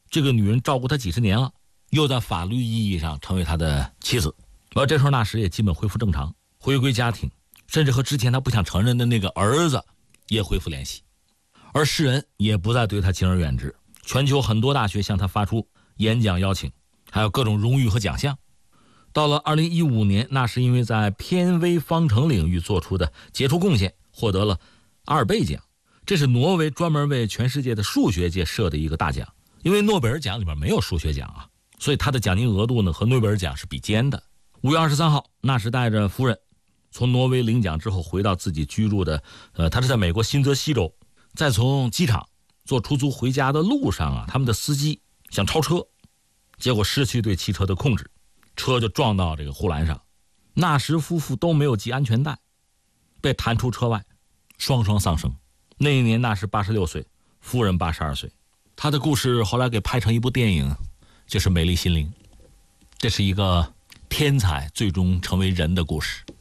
这个女人照顾他几十年了，又在法律意义上成为他的妻子。而这时候纳什也基本恢复正常，回归家庭，甚至和之前他不想承认的那个儿子也恢复联系。而世人也不再对他敬而远之，全球很多大学向他发出演讲邀请，还有各种荣誉和奖项。到了2015年，纳什因为在偏微方程领域做出的杰出贡献，获得了阿尔贝奖。这是挪威专门为全世界的数学界设的一个大奖，因为诺贝尔奖里面没有数学奖啊，所以他的奖金额度呢和诺贝尔奖是比肩的。5月23号，纳什带着夫人从挪威领奖之后回到自己居住的他是在美国新泽西州，再从机场坐出租回家的路上啊，他们的司机想超车，结果失去对汽车的控制，车就撞到这个护栏上，纳什夫妇都没有系安全带，被弹出车外，双双丧生。那一年纳什86岁，夫人82岁。他的故事后来给拍成一部电影，就是《美丽心灵》，这是一个天才最终成为人的故事。